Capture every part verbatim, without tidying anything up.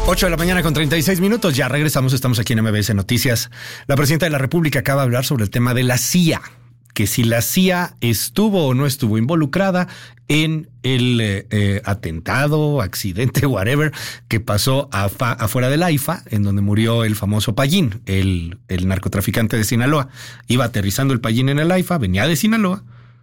ocho de la mañana con treinta y seis minutos. Ya regresamos, estamos aquí en M B S Noticias. La presidenta de la República acaba de hablar sobre el tema de la C I A, que si la C I A estuvo o no estuvo involucrada en el eh, eh, atentado, accidente, whatever, que pasó afa, afuera del AIFA, en donde murió el famoso Pallín, el, el narcotraficante de Sinaloa. Iba aterrizando el Pallín en el AIFA, venía de Sinaloa,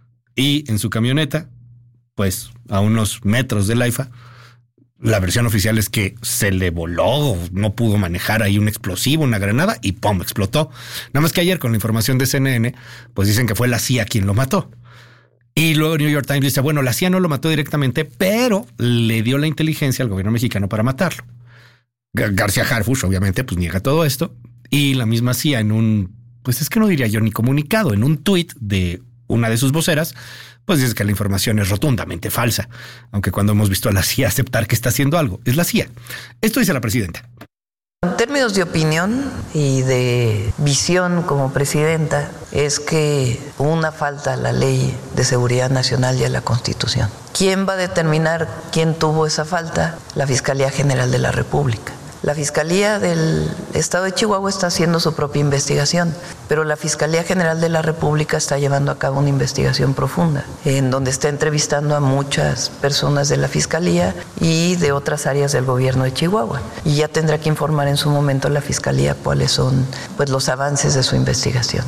y en su camioneta, pues a unos metros del AIFA, la versión oficial es que se le voló, no pudo manejar ahí un explosivo, una granada, y ¡pum!, explotó. Nada más que ayer, con la información de C N N, pues dicen que fue la C I A quien lo mató. Y luego New York Times dice, bueno, la C I A no lo mató directamente, pero le dio la inteligencia al gobierno mexicano para matarlo. García Harfuch, obviamente, pues niega todo esto. Y la misma C I A en un, pues es que no diría yo ni comunicado, en un tuit de una de sus voceras, pues dice que la información es rotundamente falsa. Aunque cuando hemos visto a la C I A aceptar que está haciendo algo, es la C I A. Esto dice la presidenta. En términos de opinión y de visión como presidenta, es que hubo una falta a la Ley de Seguridad Nacional y a la Constitución. ¿Quién va a determinar quién tuvo esa falta? La Fiscalía General de la República. La Fiscalía del Estado de Chihuahua está haciendo su propia investigación, pero la Fiscalía General de la República está llevando a cabo una investigación profunda, en donde está entrevistando a muchas personas de la Fiscalía y de otras áreas del gobierno de Chihuahua. Y ya tendrá que informar en su momento la Fiscalía cuáles son, pues, los avances de su investigación.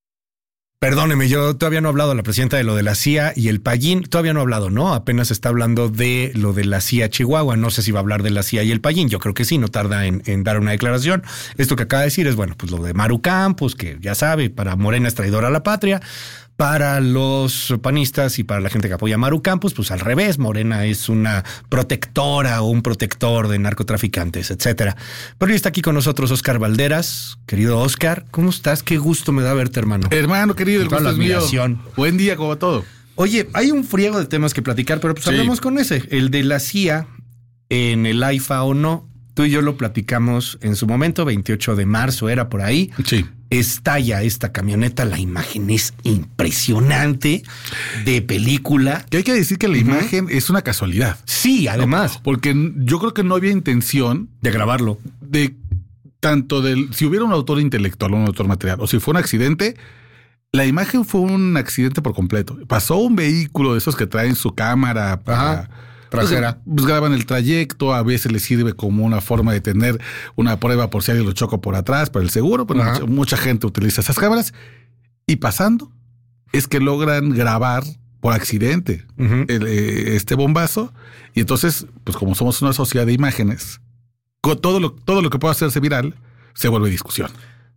Perdóneme, yo todavía no he hablado a la presidenta de lo de la C I A y el Pallín. Todavía no ha hablado, ¿no? Apenas está hablando de lo de la C I A Chihuahua. No sé si va a hablar de la C I A y el Pallín. Yo creo que sí, no tarda en, en dar una declaración. Esto que acaba de decir es, bueno, pues lo de Maru Campos, que ya sabe, para Morena es traidora a la patria. Para los panistas y para la gente que apoya a Maru Campos, pues al revés, Morena es una protectora o un protector de narcotraficantes, etcétera. Pero hoy está aquí con nosotros Oscar Valderas. Querido Oscar, ¿cómo estás? Qué gusto me da verte, hermano. Hermano querido, el gusto es mío. Buen día, como todo. Oye, hay un friego de temas que platicar, pero pues sí, hablamos con ese, el de la C I A en el AIFA o no. Tú y yo lo platicamos en su momento, veintiocho de marzo, era por ahí. Sí. Estalla esta camioneta, la imagen es impresionante, de película. Que hay que decir que la uh-huh. imagen es una casualidad. Sí, además. No, porque yo creo que no había intención de grabarlo. De tanto del, si hubiera un autor intelectual o un autor material, o si fue un accidente, la imagen fue un accidente por completo. Pasó un vehículo de esos que traen su cámara para... Ajá. Trasera. Pues, pues graban el trayecto, a veces les sirve como una forma de tener una prueba por si alguien lo choca por atrás, para el seguro. Pero mucha, mucha gente utiliza esas cámaras. Y pasando, es que logran grabar por accidente uh-huh. el, este bombazo. Y entonces, pues como somos una sociedad de imágenes, todo lo, todo lo que pueda hacerse viral se vuelve discusión.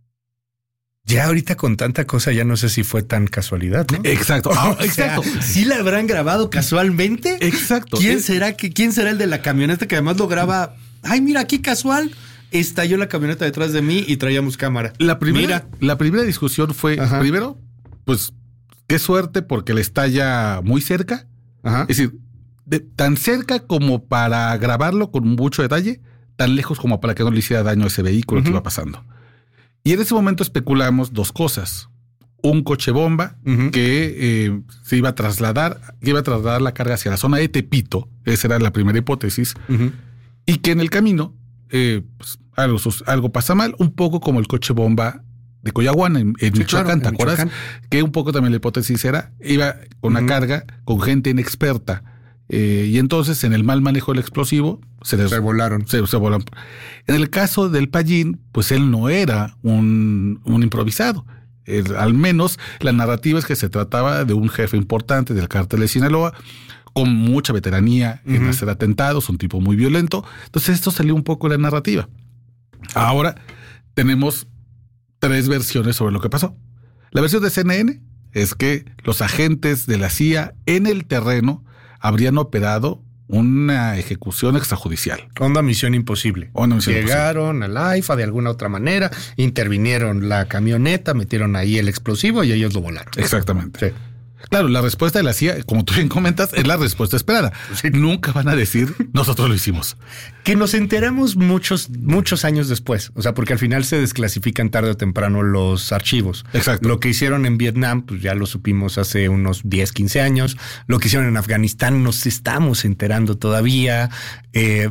Ya ahorita con tanta cosa ya no sé si fue tan casualidad, ¿no? Exacto. Ah, exacto. Sea, ¿sí la habrán grabado casualmente? Exacto. ¿Quién es... será que quién será el de la camioneta que además lo graba? Ay, mira, aquí casual. Estalló la camioneta detrás de mí y traíamos cámara. La primera, mira. la primera discusión fue, Ajá. primero, pues, qué suerte porque le estalla muy cerca. Ajá. Es decir, de, tan cerca como para grabarlo con mucho detalle, tan lejos como para que no le hiciera daño a ese vehículo uh-huh. que iba pasando. Y en ese momento especulamos dos cosas. Un coche bomba uh-huh. que eh, se iba a trasladar, que iba a trasladar la carga hacia la zona de Tepito. Esa era la primera hipótesis. Uh-huh. Y que en el camino eh, pues, algo, algo pasa mal, un poco como el coche bomba de Coyahuana en, en sí, Michoacán, claro, ¿te acuerdas? Michoacán. Que un poco también la hipótesis era, iba con uh-huh. una carga con gente inexperta. Eh, y entonces en el mal manejo del explosivo se, les, se volaron. Se, se volaron. En el caso del Pallín, pues él no era un, un improvisado. Eh, al menos la narrativa es que se trataba de un jefe importante del cártel de Sinaloa, con mucha veteranía uh-huh. en hacer atentados, un tipo muy violento. Entonces esto salió un poco de la narrativa. Ahora tenemos tres versiones sobre lo que pasó. La versión de C N N es que los agentes de la C I A en el terreno habrían operado una ejecución extrajudicial. Onda Misión Imposible. Onda Misión Llegaron imposible. al AIFA de alguna otra manera, intervinieron la camioneta, metieron ahí el explosivo y ellos lo volaron. Exactamente. Sí. Claro, la respuesta de la C I A, como tú bien comentas, es la respuesta esperada. Sí. Nunca van a decir, nosotros lo hicimos. Que nos enteramos muchos, muchos años después. O sea, porque al final se desclasifican tarde o temprano los archivos. Exacto. Lo que hicieron en Vietnam, pues ya lo supimos hace unos diez, quince años. Lo que hicieron en Afganistán nos estamos enterando todavía. Eh,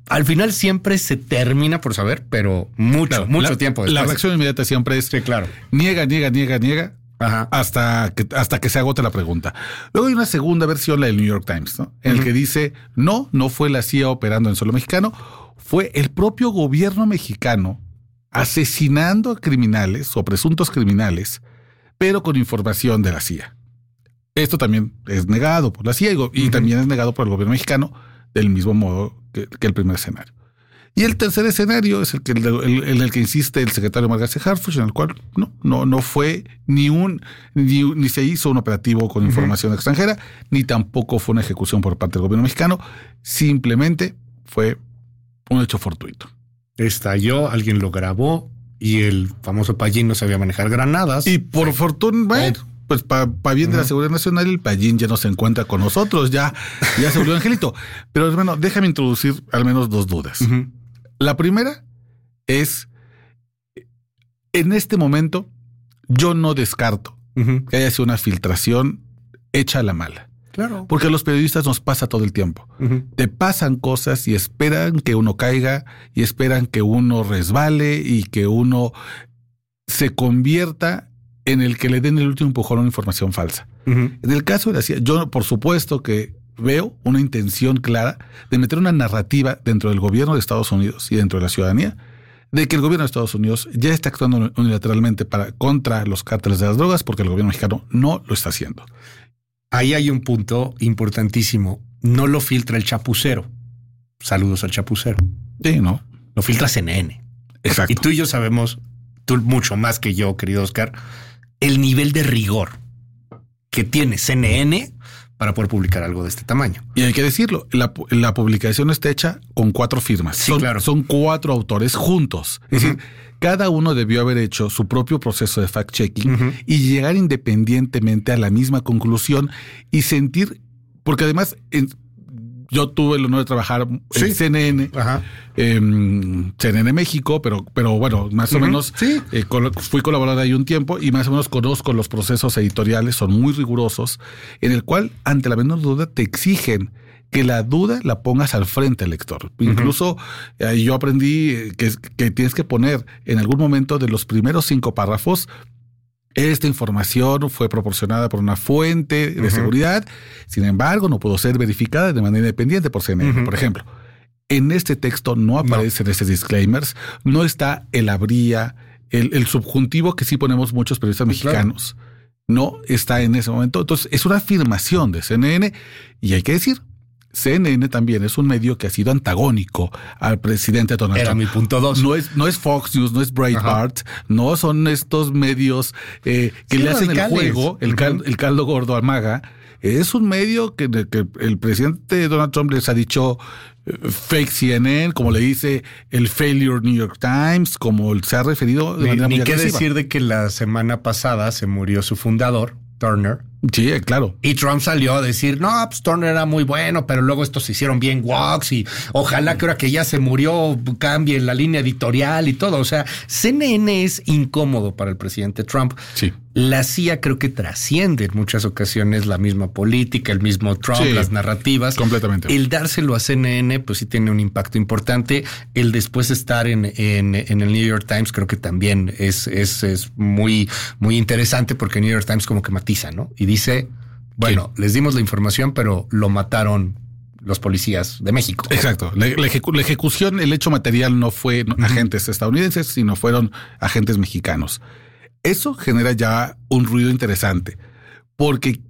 al final siempre se termina por saber, pero mucho, claro, mucho la, tiempo después. La reacción inmediata siempre es sí, claro. niega, niega, niega, niega. Ajá. Hasta que, hasta que se agote la pregunta. Luego hay una segunda versión, la del New York Times, ¿no? En uh-huh. el que dice, no, no fue la C I A operando en suelo mexicano, fue el propio gobierno mexicano asesinando a criminales o presuntos criminales, pero con información de la C I A. Esto también es negado por la C I A y, uh-huh. y también es negado por el gobierno mexicano, del mismo modo que, que el primer escenario. Y el tercer escenario es el que, el, el, el, el que insiste el secretario Margarita Harfuch, en el cual no, no, no fue ni un ni, ni se hizo un operativo con uh-huh. información extranjera, ni tampoco fue una ejecución por parte del gobierno mexicano. Simplemente fue un hecho fortuito. Estalló, alguien lo grabó y el famoso Pallín no sabía manejar granadas. Y por fortuna, bueno, pues para pa bien uh-huh. de la seguridad nacional, el Pallín ya no se encuentra con nosotros, ya, ya se volvió angelito. Pero hermano, déjame introducir al menos dos dudas. Uh-huh. La primera es, en este momento, yo no descarto uh-huh. que haya sido una filtración hecha a la mala. Claro. Porque a los periodistas nos pasa todo el tiempo. Uh-huh. Te pasan cosas y esperan que uno caiga y esperan que uno resbale y que uno se convierta en el que le den el último empujón a una información falsa. Uh-huh. En el caso de la C I A, yo por supuesto que veo una intención clara de meter una narrativa dentro del gobierno de Estados Unidos y dentro de la ciudadanía de que el gobierno de Estados Unidos ya está actuando unilateralmente para, contra los cárteles de las drogas porque el gobierno mexicano no lo está haciendo. Ahí hay un punto importantísimo. No lo filtra el chapucero. Saludos al chapucero. Sí, no. Lo filtra C N N. Exacto. Y tú y yo sabemos, tú mucho más que yo, querido Oscar, el nivel de rigor que tiene C N N para poder publicar algo de este tamaño. Y hay que decirlo, la, la publicación está hecha con cuatro firmas. Sí, son, claro. Son cuatro autores juntos. Es uh-huh. decir, cada uno debió haber hecho su propio proceso de fact-checking uh-huh. y llegar independientemente a la misma conclusión y sentir, porque además en, yo tuve el honor de trabajar sí. en C N N, Ajá. eh, C N N México, pero, pero bueno, más uh-huh. o menos sí. eh, col- fui colaborador ahí un tiempo y más o menos conozco los procesos editoriales, son muy rigurosos, en el cual ante la menor duda te exigen que la duda la pongas al frente del lector. Uh-huh. Incluso eh, yo aprendí que, que tienes que poner en algún momento de los primeros cinco párrafos: esta información fue proporcionada por una fuente de uh-huh. seguridad, sin embargo, no pudo ser verificada de manera independiente por C N N, uh-huh. por ejemplo. En este texto no aparecen no. estos disclaimers, no está el habría, el, el subjuntivo que sí ponemos muchos periodistas pues mexicanos, claro. no está en ese momento. Entonces, es una afirmación de C N N y hay que decir, C N N también es un medio que ha sido antagónico al presidente Donald Era Trump. mi punto dos. No es, no es Fox News, no es Breitbart, Ajá. no son estos medios eh, que sí, le hacen radicales. el juego, el, uh-huh. cal, el caldo gordo a MAGA. Es un medio que, que el presidente Donald Trump les ha dicho uh, fake C N N, como le dice el failure New York Times, como se ha referido de ni, manera ni muy qué agresiva. decir de que la semana pasada se murió su fundador, Turner. Sí, claro. Y Trump salió a decir, no, pues Turner era muy bueno, pero luego estos se hicieron bien woks y ojalá que ahora que ya se murió cambie la línea editorial y todo. O sea, C N N es incómodo para el presidente Trump. Sí. La C I A creo que trasciende en muchas ocasiones la misma política, el mismo Trump, sí, las narrativas. Completamente. El dárselo a C N N, pues sí tiene un impacto importante. El después estar en, en, en el New York Times creo que también es, es, es muy, muy interesante porque el New York Times como que matiza, ¿no? Y dice, bueno, sí, les dimos la información, pero lo mataron los policías de México. Exacto. La, la, ejecu- la ejecución, el hecho material no fue uh-huh. agentes estadounidenses, sino fueron agentes mexicanos. Eso genera ya un ruido interesante, porque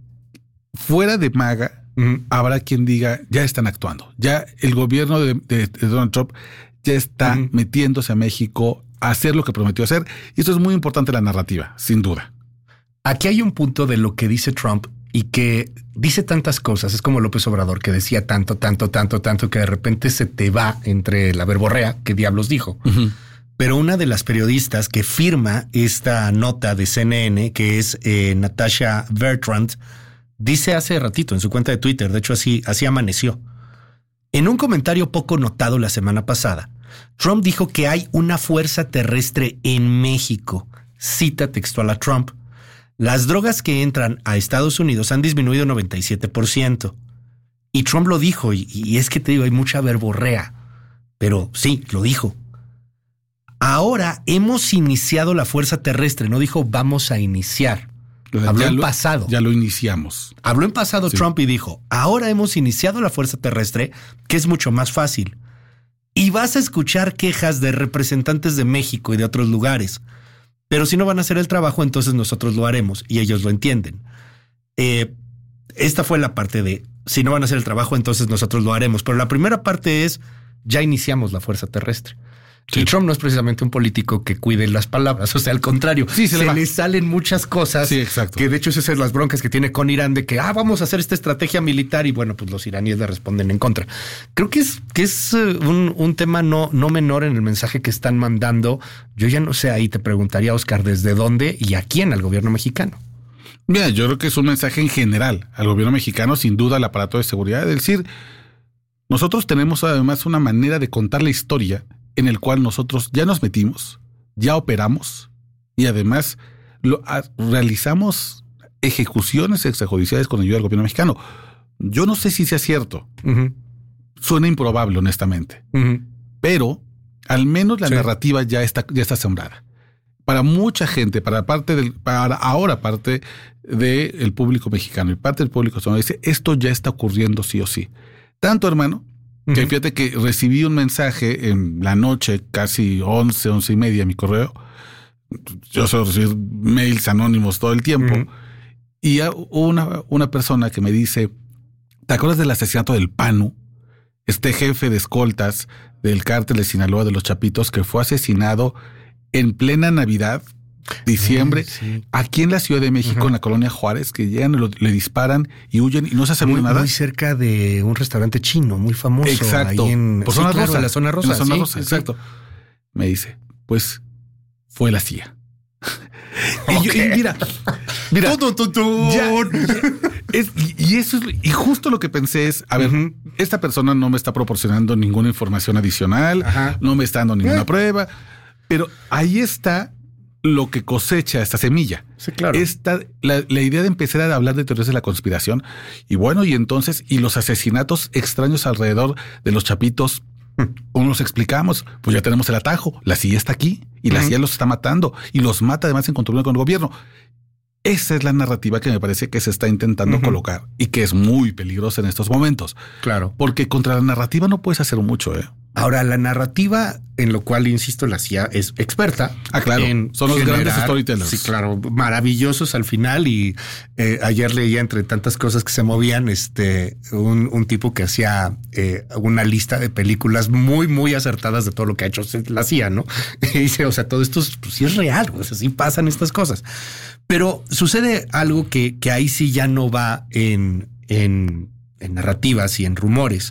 fuera de MAGA uh-huh. habrá quien diga, ya están actuando. Ya el gobierno de, de, de Donald Trump ya está uh-huh. metiéndose a México a hacer lo que prometió hacer. Y esto es muy importante, la narrativa, sin duda. Aquí hay un punto de lo que dice Trump y que dice tantas cosas. Es como López Obrador, que decía tanto, tanto, tanto, tanto, que de repente se te va entre la verborrea. ¿Qué diablos dijo? Uh-huh. Pero una de las periodistas que firma esta nota de C N N, que es eh, Natasha Bertrand, dice hace ratito en su cuenta de Twitter, de hecho así, así amaneció. En un comentario poco notado la semana pasada, Trump dijo que hay una fuerza terrestre en México. Cita textual a Trump. Las drogas que entran a Estados Unidos han disminuido noventa y siete por ciento. Y Trump lo dijo, y, y es que te digo, hay mucha verborrea. pero sí, lo dijo. Ahora hemos iniciado la fuerza terrestre, no dijo vamos a iniciar. Habló en lo, pasado. Ya lo iniciamos. Habló en pasado sí. Trump y dijo, ahora hemos iniciado la fuerza terrestre, que es mucho más fácil. Y vas a escuchar quejas de representantes de México y de otros lugares. Pero si no van a hacer el trabajo, entonces nosotros lo haremos. Y ellos lo entienden. Eh, esta fue la parte de, si no van a hacer el trabajo, entonces nosotros lo haremos. Pero la primera parte es, ya iniciamos la fuerza terrestre. Sí. Y Trump no es precisamente un político que cuide las palabras, o sea, al contrario, sí, se, se le, le salen muchas cosas. Sí, exacto. Que de hecho esas son las broncas que tiene con Irán de que, ah, vamos a hacer esta estrategia militar y bueno, pues los iraníes le responden en contra. Creo que es, que es un, un tema no, no menor en el mensaje que están mandando. Yo ya no sé, ahí te preguntaría, Oscar, ¿desde dónde y a quién al gobierno mexicano? Mira, yo creo que es un mensaje en general al gobierno mexicano, sin duda al aparato de seguridad. Es decir, nosotros tenemos además una manera de contar la historia en el cual nosotros ya nos metimos, ya operamos y además lo, a, realizamos ejecuciones extrajudiciales con ayuda del gobierno mexicano. Yo no sé si sea cierto. Uh-huh. Suena improbable, honestamente. Uh-huh. Pero al menos la sí. narrativa ya está, ya está sembrada. Para mucha gente, para parte del, para ahora parte del público mexicano y parte del público estadounidense, esto ya está ocurriendo sí o sí. Tanto, hermano, que fíjate que recibí un mensaje en la noche, casi once, once y media, en mi correo. Yo suelo recibir mails anónimos todo el tiempo. Uh-huh. Y una, una persona que me dice, ¿te acuerdas del asesinato del Panu? Este jefe de escoltas del cártel de Sinaloa de los Chapitos que fue asesinado en plena Navidad, diciembre, sí, sí. aquí en la Ciudad de México, uh-huh. en la colonia Juárez, que llegan, lo, le disparan y huyen y no se hace muy, nada. Muy cerca de un restaurante chino muy famoso. Exacto. Ahí en, Por sí, zona claro, rosa. En la zona rosa. En la zona sí, rosa, sí, exacto. Sí. Me dice, pues fue la C I A. Okay. y, yo, y mira, mira, ¡Tum, tum, tum! Ya, es, y eso es, y justo lo que pensé es, a ver, uh-huh. esta persona no me está proporcionando ninguna información adicional, Ajá. no me está dando ninguna ¿Eh? prueba, pero ahí está lo que cosecha esta semilla. Sí, claro. Esta, la, la idea de empezar a hablar de teorías de la conspiración y bueno, y entonces, y los asesinatos extraños alrededor de los Chapitos, ¿cómo nos explicamos? Pues ya tenemos el atajo, la C I A está aquí y la uh-huh. C I A los está matando y los mata además en control con el gobierno. Esa es la narrativa que me parece que se está intentando uh-huh. colocar y que es muy peligrosa en estos momentos. Claro. Porque contra la narrativa no puedes hacer mucho, ¿eh? Ahora, la narrativa, en lo cual, insisto, la C I A es experta. Ah, claro. En Son los generar, grandes storytellers. Sí, claro. Maravillosos al final. Y eh, ayer leía, entre tantas cosas que se movían, este un, un tipo que hacía eh, una lista de películas muy, muy acertadas de todo lo que ha hecho la C I A, ¿no? Y dice, o sea, todo esto pues, sí es real. O sea, sí pasan estas cosas. Pero sucede algo que, que ahí sí ya no va en, en, en narrativas y en rumores.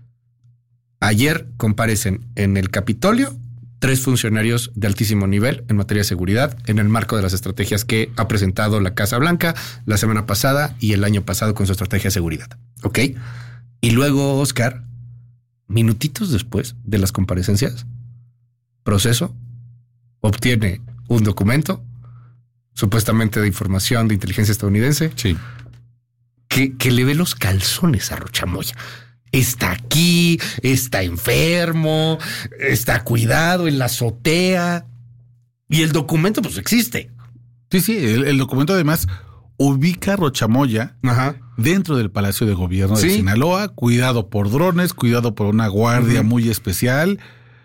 Ayer comparecen en el Capitolio tres funcionarios de altísimo nivel en materia de seguridad en el marco de las estrategias que ha presentado la Casa Blanca la semana pasada y el año pasado con su estrategia de seguridad. ¿Ok? Y luego, Oscar, minutitos después de las comparecencias, Proceso obtiene un documento supuestamente de información de inteligencia estadounidense sí. que, que le ve los calzones a Rochamoya. Está aquí, está enfermo, está cuidado en la azotea. Y el documento, pues, existe. Sí, sí, el, el documento además ubica a Rochamoya Ajá. dentro del Palacio de Gobierno ¿Sí? de Sinaloa, cuidado por drones, cuidado por una guardia uh-huh. muy especial.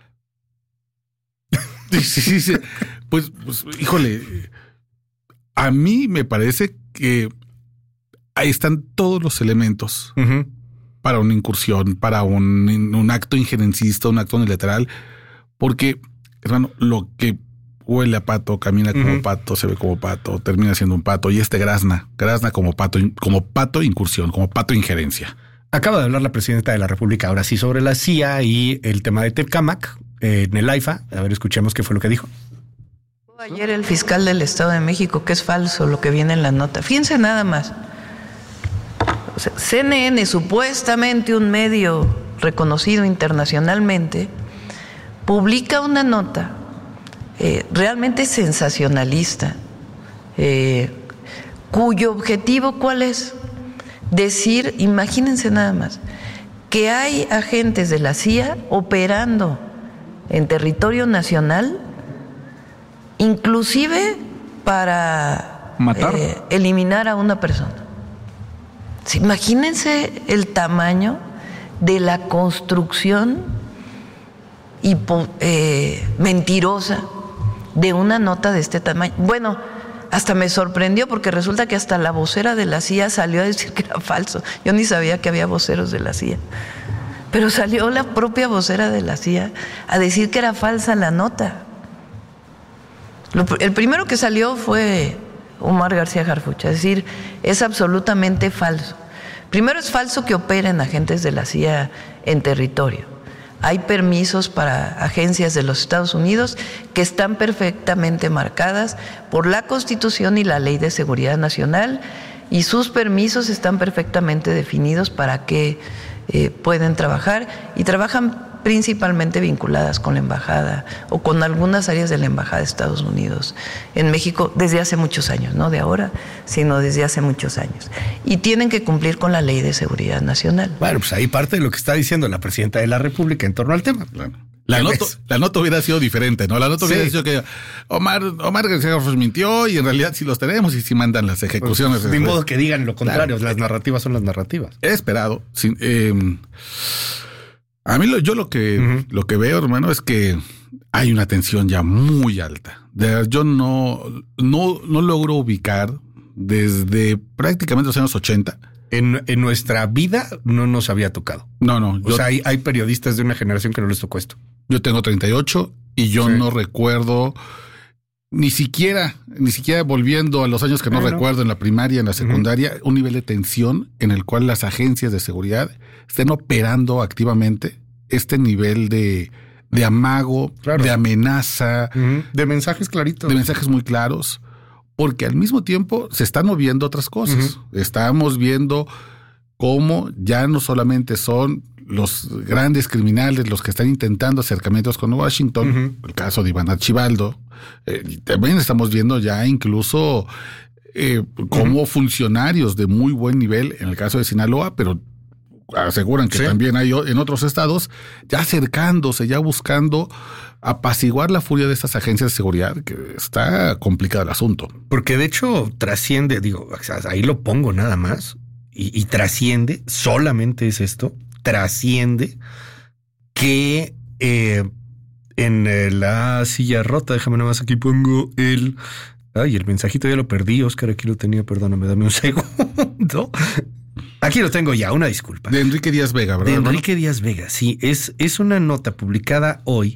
sí, sí, sí. Pues, pues, híjole, a mí me parece que ahí están todos los elementos. Uh-huh. Para una incursión, para un, un acto injerencista, un acto unilateral, porque, hermano, lo que huele a pato, camina como uh-huh. pato, se ve como pato, termina siendo un pato, y este grazna, grazna como pato, como pato incursión, como pato injerencia. Acaba de hablar la presidenta de la República ahora sí sobre la C I A y el tema de Tecámac eh, en el AIFA. A ver, escuchemos qué fue lo que dijo. Ayer el fiscal del Estado de México, que es falso lo que viene en la nota. Fíjense nada más. O sea, C N N, supuestamente un medio reconocido internacionalmente, publica una nota eh, realmente sensacionalista, eh, cuyo objetivo, ¿cuál es? Decir, imagínense nada más, que hay agentes de la C I A operando en territorio nacional, inclusive para matar, eh, eliminar a una persona. Sí, imagínense el tamaño de la construcción hipo, eh, mentirosa de una nota de este tamaño. Bueno, hasta me sorprendió porque resulta que hasta la vocera de la C I A salió a decir que era falso. Yo ni sabía que había voceros de la C I A. Pero salió la propia vocera de la C I A a decir que era falsa la nota. Lo, el primero que salió fue Omar García Harfuch, es decir, es absolutamente falso. Primero, es falso que operen agentes de la C I A en territorio. Hay permisos para agencias de los Estados Unidos que están perfectamente marcadas por la Constitución y la Ley de Seguridad Nacional, y sus permisos están perfectamente definidos para que eh, pueden trabajar, y trabajan principalmente vinculadas con la embajada o con algunas áreas de la embajada de Estados Unidos en México desde hace muchos años, no de ahora, sino desde hace muchos años. Y tienen que cumplir con la Ley de Seguridad Nacional. Bueno, pues ahí parte de lo que está diciendo la presidenta de la República en torno al tema. Bueno, la, nota, la nota hubiera sido diferente, ¿no? La nota sí. hubiera sido que Omar, Omar García Harfuch mintió y en realidad sí los tenemos y sí mandan las ejecuciones. Pues, de modo que digan lo contrario, claro. Las narrativas son las narrativas. He esperado. Sin, eh, A mí lo, yo lo que uh-huh. lo que veo, hermano, es que hay una tensión ya muy alta. De, yo no, no, no logro ubicar desde prácticamente los años ochenta. En, en nuestra vida no nos había tocado. No, no. O yo, sea, hay, hay periodistas de una generación que no les tocó esto. Yo tengo treinta y ocho y yo sí. no recuerdo ni siquiera, ni siquiera volviendo a los años que no bueno. recuerdo en la primaria, en la secundaria, uh-huh. un nivel de tensión en el cual las agencias de seguridad estén operando activamente este nivel de, de amago, claro. de amenaza. Uh-huh. De mensajes claritos. De mensajes muy claros, porque al mismo tiempo se están moviendo otras cosas. Uh-huh. Estamos viendo cómo ya no solamente son los grandes criminales los que están intentando acercamientos con Washington, uh-huh. el caso de Iván Archibaldo, eh, también estamos viendo ya incluso eh, como uh-huh. funcionarios de muy buen nivel, en el caso de Sinaloa, pero aseguran que sí. también hay en otros estados, ya acercándose, ya buscando apaciguar la furia de estas agencias de seguridad, que está complicado el asunto. Porque de hecho trasciende, digo, ahí lo pongo nada más, y, y trasciende, solamente es esto, trasciende que eh, en eh, la silla rota, déjame nada más, aquí pongo el... Ay, el mensajito ya lo perdí, Oscar, aquí lo tenía, perdóname, dame un segundo. Aquí lo tengo ya, una disculpa. De Enrique Díaz Vega, ¿verdad? De Enrique hermano? Díaz Vega, sí. Es, es una nota publicada hoy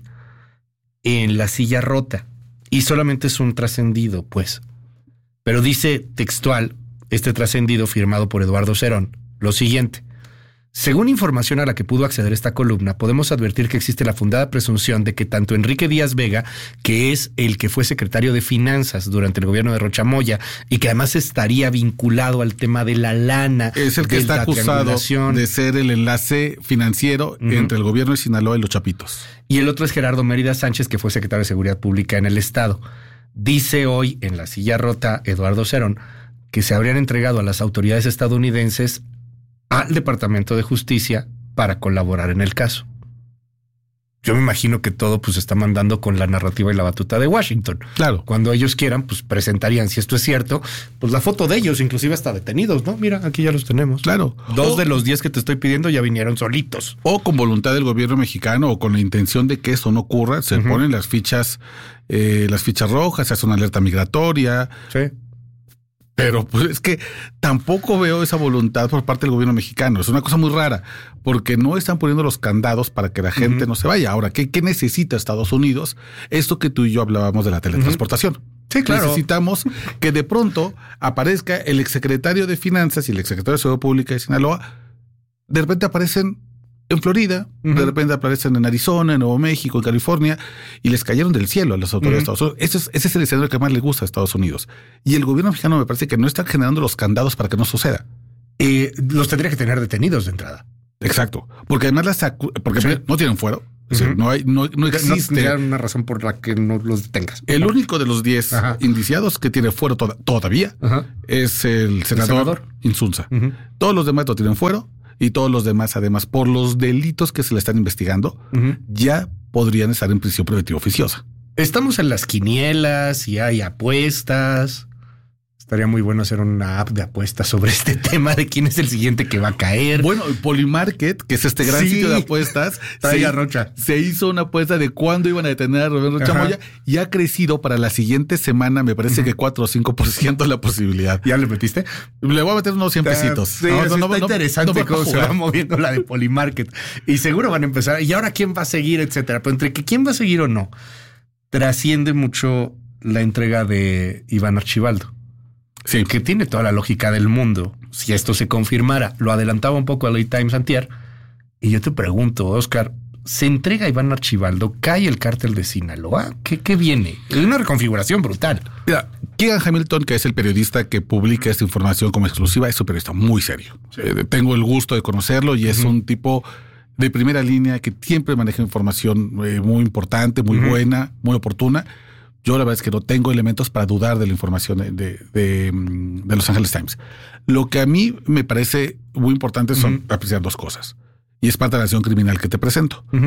en La Silla Rota y solamente es un trascendido, pues. Pero dice textual, este trascendido firmado por Eduardo Cerón, lo siguiente. Según información a la que pudo acceder esta columna, podemos advertir que existe la fundada presunción de que tanto Enrique Díaz Vega, que es el que fue secretario de Finanzas durante el gobierno de Rocha Moya y que además estaría vinculado al tema de la lana. Es el que está acusado de ser el enlace financiero uh-huh. entre el gobierno de Sinaloa y los Chapitos. Y el otro es Gerardo Mérida Sánchez, que fue secretario de Seguridad Pública en el Estado. Dice hoy en La Silla Rota Eduardo Cerón que se habrían entregado a las autoridades estadounidenses al Departamento de Justicia para colaborar en el caso. Yo me imagino que todo pues está mandando con la narrativa y la batuta de Washington. Claro. Cuando ellos quieran, pues presentarían, si esto es cierto, pues la foto de ellos, inclusive hasta detenidos, ¿no? Mira, aquí ya los tenemos. Claro. Dos o, de los diez que te estoy pidiendo ya vinieron solitos. O con voluntad del gobierno mexicano o con la intención de que eso no ocurra, se uh-huh. ponen las fichas, eh, las fichas rojas, se hace una alerta migratoria. Sí. Pero pues es que tampoco veo esa voluntad por parte del gobierno mexicano. Es una cosa muy rara, porque no están poniendo los candados para que la gente uh-huh. no se vaya. Ahora, ¿qué, ¿qué necesita Estados Unidos? Esto que tú y yo hablábamos de la teletransportación. Uh-huh. Sí, claro. Necesitamos que de pronto aparezca el exsecretario de Finanzas y el exsecretario de Seguridad Pública de Sinaloa. De repente aparecen en Florida, uh-huh. de repente aparecen en Arizona, en Nuevo México, en California, y les cayeron del cielo a las autoridades uh-huh. de Estados Unidos. Ese es, ese es el escenario que más le gusta a Estados Unidos. Y el gobierno mexicano me parece que no está generando los candados para que no suceda. Eh, los tendría que tener detenidos de entrada. Exacto. Porque además las acu- porque sí. no tienen fuero. Es decir, uh-huh. no, hay, no, no existe. No hay una razón por la que no los detengas. El único de los diez Ajá. indiciados que tiene fuero to- todavía Ajá. es el senador, ¿El senador? Insunza. Uh-huh. Todos los demás no tienen fuero. y todos los demás, además, por los delitos que se le están investigando, uh-huh. ya podrían estar en prisión preventiva oficiosa. Estamos en las quinielas y hay apuestas. Estaría muy bueno hacer una app de apuestas sobre este tema de quién es el siguiente que va a caer. Bueno, Polymarket, que es este gran sí. sitio de apuestas, se, Rocha. se hizo una apuesta de cuándo iban a detener a Rubén Rocha Moya y ha crecido para la siguiente semana, me parece uh-huh. que cuatro o cinco por ciento la posibilidad. ¿Ya le metiste? Le voy a meter unos cien pesitos. Sí, no, no, no, está no, interesante no, no cómo se va moviendo la de Polymarket. Y seguro van a empezar. ¿Y ahora quién va a seguir, etcétera? Pero entre que quién va a seguir o no, trasciende mucho la entrega de Iván Archibaldo. Sí. Que tiene toda la lógica del mundo. Si esto se confirmara, lo adelantaba un poco a L A Times antier. Y yo te pregunto, Oscar, ¿se entrega Iván Archibaldo? ¿Cae el cártel de Sinaloa? ¿Qué, qué viene? Es una reconfiguración brutal. Mira, Keegan Hamilton, que es el periodista que publica esta información como exclusiva, es un periodista muy serio. Sí. Eh, tengo el gusto de conocerlo y es uh-huh. un tipo de primera línea que siempre maneja información eh, muy importante, muy uh-huh. buena, muy oportuna. Yo la verdad es que no tengo elementos para dudar de la información de, de, de, de Los Angeles Times. Lo que a mí me parece muy importante son uh-huh. apreciar dos cosas. Y es parte de la acción criminal que te presento. Uh-huh.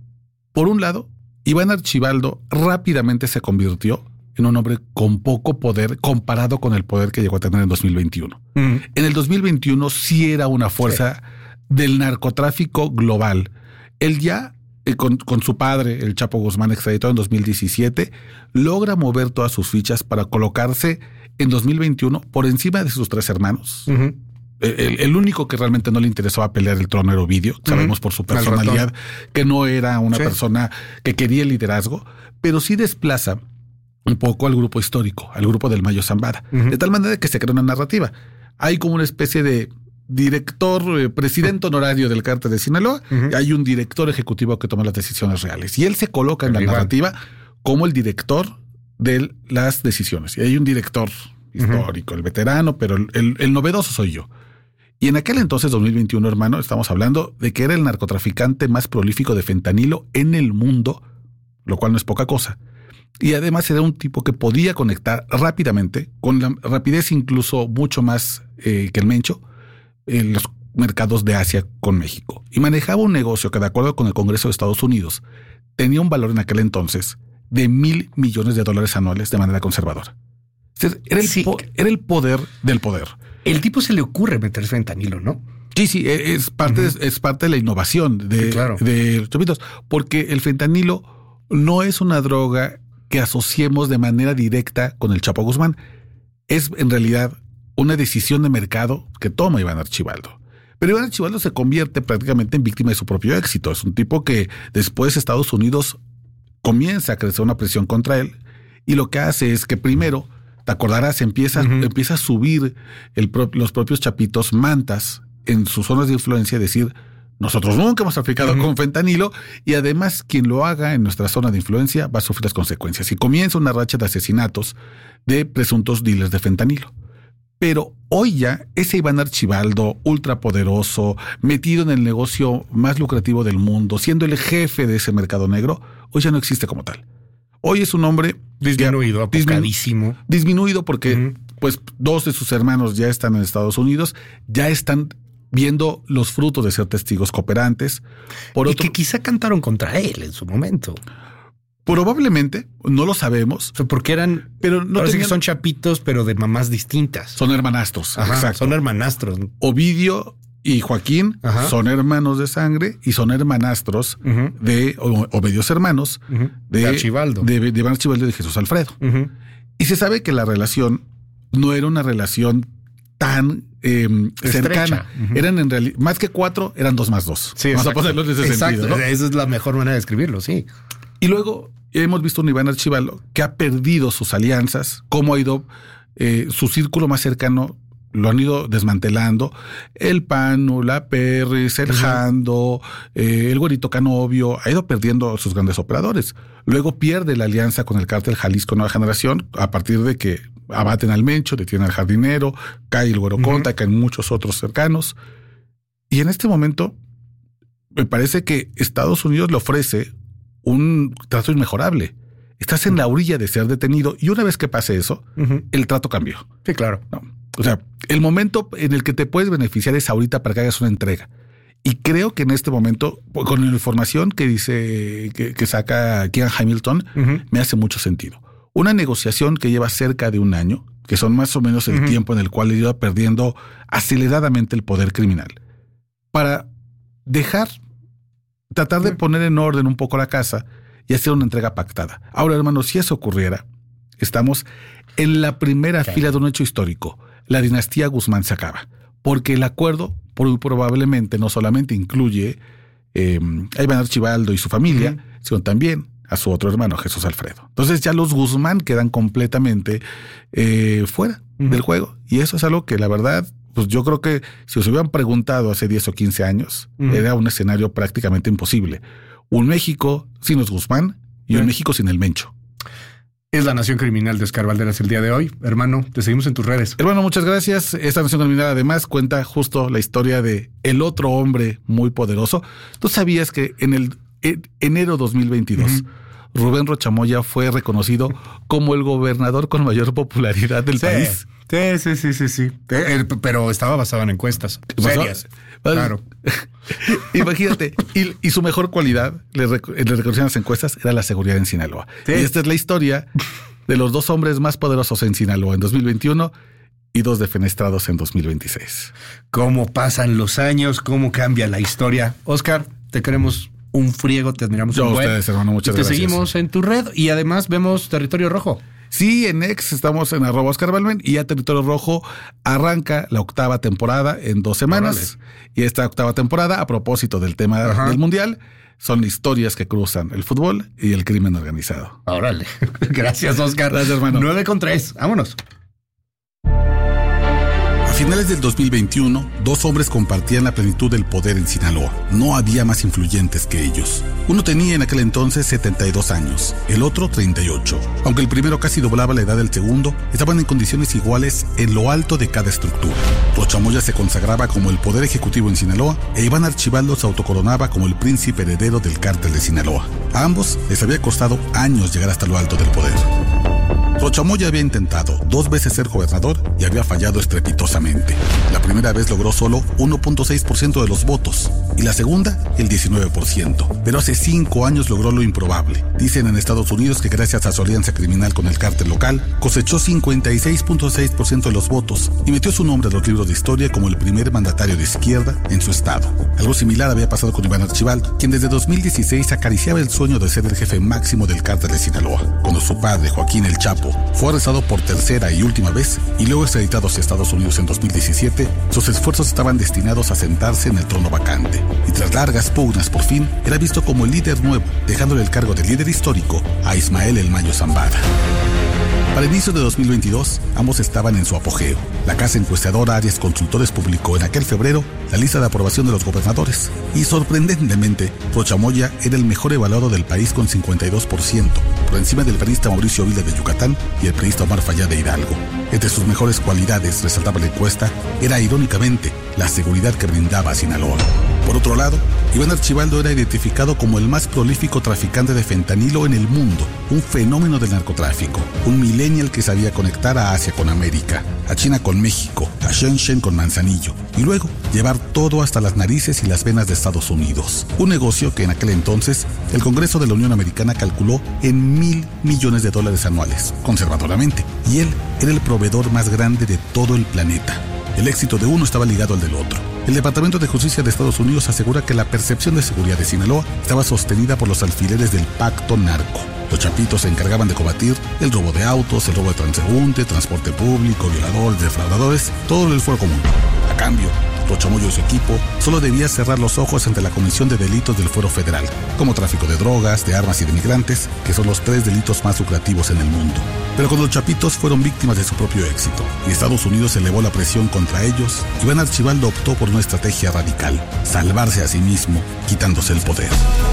Por un lado, Iván Archibaldo rápidamente se convirtió en un hombre con poco poder comparado con el poder que llegó a tener en dos mil veintiuno. Uh-huh. En el dos mil veintiuno sí era una fuerza sí. del narcotráfico global. Él ya... Con, con su padre, el Chapo Guzmán, extraditado en dos mil diecisiete, logra mover todas sus fichas para colocarse en dos mil veintiuno por encima de sus tres hermanos. Uh-huh. El, el único que realmente no le interesaba pelear el trono era Ovidio. Uh-huh. Sabemos por su personalidad que no era una sí. persona que quería el liderazgo, pero sí desplaza un poco al grupo histórico, al grupo del Mayo Zambada, uh-huh. de tal manera que se crea una narrativa. Hay como una especie de director, eh, presidente honorario del cártel de Sinaloa, uh-huh. y hay un director ejecutivo que toma las decisiones reales. Y él se coloca en la narrativa como el director de las decisiones. Y hay un director histórico, uh-huh. el veterano, pero el, el, el novedoso soy yo. Y en aquel entonces, dos mil veintiuno, hermano, estamos hablando de que era el narcotraficante más prolífico de fentanilo en el mundo, lo cual no es poca cosa. Y además era un tipo que podía conectar rápidamente, con la rapidez incluso mucho más eh, que el Mencho, en los mercados de Asia con México. Y manejaba un negocio que, de acuerdo con el Congreso de Estados Unidos, tenía un valor en aquel entonces de mil millones de dólares anuales de manera conservadora. Era el, sí. po- era el poder del poder. El tipo se le ocurre meter fentanilo, ¿no? Sí, sí, es parte, uh-huh. es, es parte de la innovación de, sí, claro. de los chapitos, porque el fentanilo no es una droga que asociemos de manera directa con el Chapo Guzmán. Es en realidad una decisión de mercado que toma Iván Archibaldo. Pero Iván Archibaldo se convierte prácticamente en víctima de su propio éxito. Es un tipo que después Estados Unidos comienza a crecer una presión contra él y lo que hace es que primero, te acordarás, empieza, uh-huh. empieza a subir el pro, los propios chapitos mantas en sus zonas de influencia, decir, nosotros nunca hemos traficado uh-huh. con fentanilo y además quien lo haga en nuestra zona de influencia va a sufrir las consecuencias. Y comienza una racha de asesinatos de presuntos dealers de fentanilo. Pero hoy ya ese Iván Archibaldo, ultrapoderoso, metido en el negocio más lucrativo del mundo, siendo el jefe de ese mercado negro, hoy ya no existe como tal. Hoy es un hombre disminuido, apocadísimo. Disminuido porque uh-huh. pues dos de sus hermanos ya están en Estados Unidos, ya están viendo los frutos de ser testigos cooperantes. Por y otro, que quizá cantaron contra él en su momento. Probablemente, no lo sabemos. O sea, porque eran, pero no tenían, que son chapitos, pero de mamás distintas. Son hermanastros. Ajá, exacto. Son hermanastros. Ovidio y Joaquín Ajá. son hermanos de sangre y son hermanastros uh-huh. de, o, o medios hermanos uh-huh. de, de Archibaldo. De, de Iván Archibaldo y de Jesús Alfredo. Uh-huh. Y se sabe que la relación no era una relación tan eh, cercana. Uh-huh. Eran en realidad, más que cuatro, eran dos más dos. Sí, Vamos exacto. a ponerlo en ese exacto. sentido, ¿no? Esa es la mejor manera de escribirlo, sí. Y luego hemos visto un Iván Archibaldo que ha perdido sus alianzas, cómo ha ido eh, su círculo más cercano, lo han ido desmantelando. El Panu, la Perris, el uh-huh. Jando, eh, el Güerito Canovio, ha ido perdiendo a sus grandes operadores. Luego pierde la alianza con el cártel Jalisco Nueva Generación a partir de que abaten al Mencho, detienen al Jardinero, cae el Güero Conta, uh-huh. caen muchos otros cercanos. Y en este momento me parece que Estados Unidos le ofrece un trato inmejorable. Estás en la orilla de ser detenido y una vez que pase eso, uh-huh. el trato cambió. Sí, claro. No. O sea, el momento en el que te puedes beneficiar es ahorita para que hagas una entrega. Y creo que en este momento, con la información que dice, que, que saca Keegan Hamilton, uh-huh. me hace mucho sentido. Una negociación que lleva cerca de un año, que son más o menos el uh-huh. tiempo en el cual iba perdiendo aceleradamente el poder criminal, para dejar, tratar de uh-huh. poner en orden un poco la casa y hacer una entrega pactada. Ahora, hermano, si eso ocurriera, estamos en la primera okay. fila de un hecho histórico. La dinastía Guzmán se acaba, porque el acuerdo muy probablemente no solamente incluye eh, a Iván Archibaldo y su familia, uh-huh. sino también a su otro hermano, Jesús Alfredo. Entonces ya los Guzmán quedan completamente eh, fuera uh-huh. del juego. Y eso es algo que la verdad, pues yo creo que si os hubieran preguntado hace diez o quince años, uh-huh. era un escenario prácticamente imposible. Un México sin los Guzmán y uh-huh. un México sin el Mencho. Es la Nación Criminal de Oscar Valderas el día de hoy. Hermano, te seguimos en tus redes. Hermano, muchas gracias. Esta Nación Criminal además cuenta justo la historia de el otro hombre muy poderoso. ¿Tú sabías que en el en enero dos mil veintidós uh-huh. Rubén Rocha Moya fue reconocido como el gobernador con mayor popularidad del sí, país? Sí, sí, sí, sí, sí. Pero estaba basado en encuestas serias. Claro. Imagínate, y, y su mejor cualidad, le, rec- le reconocían las encuestas, era la seguridad en Sinaloa. Sí. Y esta es la historia de los dos hombres más poderosos en Sinaloa en dos mil veintiuno y dos defenestrados en dos mil veintiséis. Cómo pasan los años, cómo cambia la historia. Oscar, te queremos un friego, te admiramos Yo un a ustedes, hermano, muchas te gracias. Te seguimos en tu red y además vemos Territorio Rojo. Sí, en X estamos en arroba Oscar Balmen y ya Territorio Rojo arranca la octava temporada en dos semanas. Órale. Y esta octava temporada, a propósito del tema Ajá. del Mundial, son historias que cruzan el fútbol y el crimen organizado. Órale. Gracias, Oscar. Gracias, hermano. nueve con tres. Vámonos. A finales del dos mil veintiuno, dos hombres compartían la plenitud del poder en Sinaloa. No había más influyentes que ellos. Uno tenía en aquel entonces setenta y dos años, el otro treinta y ocho. Aunque el primero casi doblaba la edad del segundo, estaban en condiciones iguales en lo alto de cada estructura. Rocha Moya se consagraba como el poder ejecutivo en Sinaloa e Iván Archibaldo se autocoronaba como el príncipe heredero del cártel de Sinaloa. A ambos les había costado años llegar hasta lo alto del poder. Rocha Moya había intentado dos veces ser gobernador y había fallado estrepitosamente. La primera vez logró solo uno punto seis por ciento de los votos y la segunda el diecinueve por ciento. Pero hace cinco años logró lo improbable. Dicen en Estados Unidos que gracias a su alianza criminal con el cártel local, cosechó cincuenta y seis punto seis por ciento de los votos y metió su nombre a los libros de historia como el primer mandatario de izquierda en su estado. Algo similar había pasado con Iván Archibaldo, quien desde dos mil dieciséis acariciaba el sueño de ser el jefe máximo del cártel de Sinaloa. Cuando su padre, Joaquín El Chapo, fue arrestado por tercera y última vez y luego extraditado hacia Estados Unidos en dos mil diecisiete, sus esfuerzos estaban destinados a sentarse en el trono vacante. Y tras largas pugnas, por fin, era visto como el líder nuevo, dejándole el cargo de líder histórico a Ismael El Mayo Zambada. Para el inicio de dos mil veintidós, ambos estaban en su apogeo. La casa encuestadora Arias Consultores publicó en aquel febrero la lista de aprobación de los gobernadores. Y sorprendentemente, Rocha Moya era el mejor evaluado del país con cincuenta y dos por ciento, por encima del periodista Mauricio Vila de Yucatán y el periodista Omar Fayad de Hidalgo. Entre sus mejores cualidades, resaltaba la encuesta, era irónicamente la seguridad que brindaba a Sinaloa. Por otro lado, Iván Archibaldo era identificado como el más prolífico traficante de fentanilo en el mundo, un fenómeno del narcotráfico, un millennial que sabía conectar a Asia con América, a China con México, a Shenzhen con Manzanillo, y luego llevar todo hasta las narices y las venas de Estados Unidos. Un negocio que en aquel entonces el Congreso de la Unión Americana calculó en mil millones de dólares anuales, conservadoramente, y él era el proveedor más grande de todo el planeta. El éxito de uno estaba ligado al del otro. El Departamento de Justicia de Estados Unidos asegura que la percepción de seguridad de Sinaloa estaba sostenida por los alfileres del pacto narco. Los chapitos se encargaban de combatir el robo de autos, el robo de transeúnte, transporte público, violadores, defraudadores, todo el fuero común. A cambio, Rocha Moya y su equipo solo debía cerrar los ojos ante la comisión de delitos del fuero federal, como tráfico de drogas, de armas y de migrantes, que son los tres delitos más lucrativos en el mundo. Pero cuando los chapitos fueron víctimas de su propio éxito y Estados Unidos elevó la presión contra ellos, Iván Archibaldo optó por una estrategia radical: salvarse a sí mismo, quitándose el poder.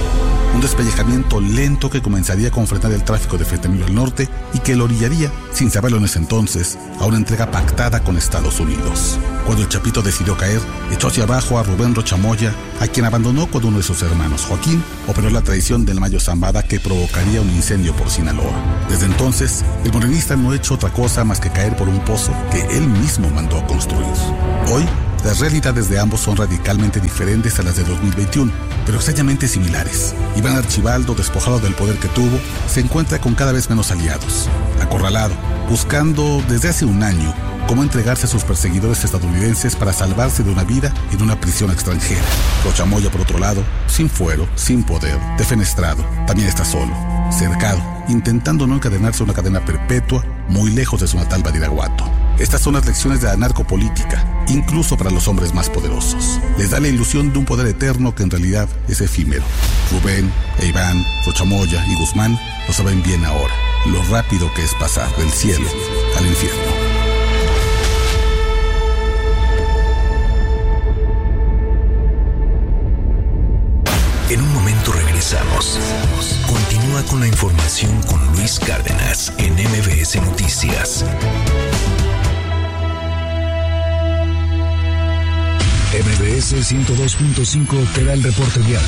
Un despellejamiento lento que comenzaría con frenar el tráfico de fentanilo al norte y que lo orillaría, sin saberlo en ese entonces, a una entrega pactada con Estados Unidos. Cuando el Chapito decidió caer, echó hacia abajo a Rubén Rochamoya, a quien abandonó con uno de sus hermanos. Joaquín operó la traición del Mayo Zambada que provocaría un incendio por Sinaloa. Desde entonces, el morenista no ha hecho otra cosa más que caer por un pozo que él mismo mandó a construir. Hoy, las realidades de ambos son radicalmente diferentes a las de dos mil veintiuno, pero extrañamente similares. Iván Archibaldo, despojado del poder que tuvo, se encuentra con cada vez menos aliados, acorralado, buscando desde hace un año cómo entregarse a sus perseguidores estadounidenses para salvarse de una vida en una prisión extranjera. Rochamoya, por otro lado, sin fuero, sin poder, defenestrado, también está solo, cercado, intentando no encadenarse a una cadena perpetua muy lejos de su natal Badiraguato. Estas son las lecciones de la narcopolítica, incluso para los hombres más poderosos. Les da la ilusión de un poder eterno que en realidad es efímero. Rubén, e Iván, Rochamoya y Guzmán lo saben bien ahora, lo rápido que es pasar del cielo al infierno. En un momento regresamos. Continúa con la información con Luis Cárdenas en M B S Noticias. M B S ciento dos punto cinco te da el reporte vial.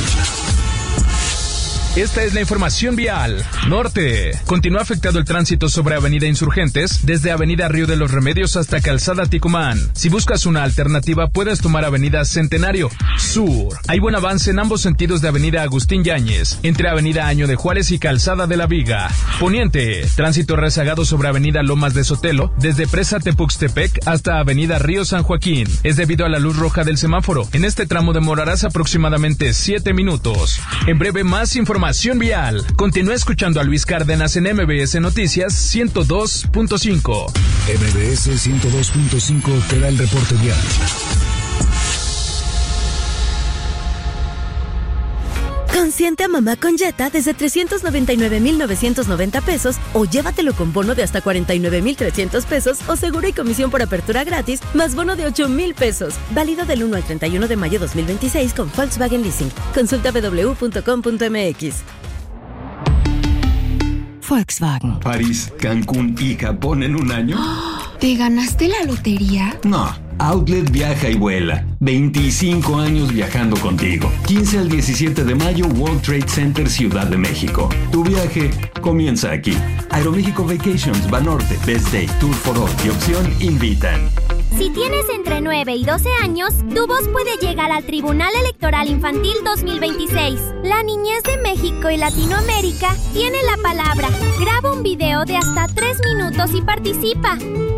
Esta es la información vial. Norte. Continúa afectado el tránsito sobre Avenida Insurgentes, desde Avenida Río de los Remedios hasta Calzada Ticumán. Si buscas una alternativa, puedes tomar Avenida Centenario. Sur. Hay buen avance en ambos sentidos de Avenida Agustín Yáñez, entre Avenida Año de Juárez y Calzada de la Viga. Poniente. Tránsito rezagado sobre Avenida Lomas de Sotelo, desde Presa Tepuxtepec hasta Avenida Río San Joaquín. Es debido a la luz roja del semáforo. En este tramo demorarás aproximadamente siete minutos. En breve, más información. Información vial. Continúa escuchando a Luis Cárdenas en M B S Noticias ciento dos punto cinco. M B S ciento dos punto cinco te da el reporte vial. Consiente a mamá con Jetta desde trescientos noventa y nueve mil novecientos noventa pesos o llévatelo con bono de hasta cuarenta y nueve mil trescientos pesos o seguro y comisión por apertura gratis más bono de ocho mil pesos. Válido del uno al treinta y uno de mayo dos mil veintiséis con Volkswagen Leasing. Consulta w w w punto com punto m x. Volkswagen. París, Cancún y Japón en un año. ¿Te ganaste la lotería? No. Outlet viaja y vuela. veinticinco años viajando contigo. quince al diecisiete de mayo, World Trade Center, Ciudad de México. Tu viaje comienza aquí. Aeroméxico Vacations, Banorte, Best Day, Tour for All y Opción invitan. Si tienes entre nueve y doce años, tu voz puede llegar al Tribunal Electoral Infantil dos mil veintiséis. La niñez de México y Latinoamérica tiene la palabra. Graba un video de hasta tres minutos y participa.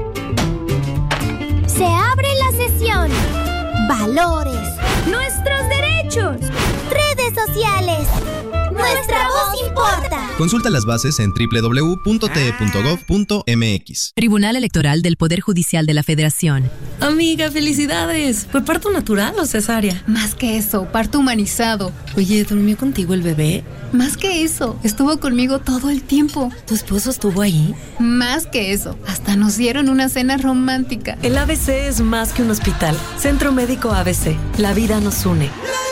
Se abre la sesión. Valores. Nuestros derechos. Redes sociales. Nuestra voz importa. Consulta las bases en doble u doble u doble u punto t e punto gov punto m x. Tribunal Electoral del Poder Judicial de la Federación. Amiga, felicidades. ¿Fue parto natural o cesárea? Más que eso, parto humanizado. Oye, ¿durmió contigo el bebé? Más que eso, estuvo conmigo todo el tiempo. ¿Tu esposo estuvo ahí? Más que eso, hasta nos dieron una cena romántica. El A B C es más que un hospital. Centro Médico A B C. La vida nos une.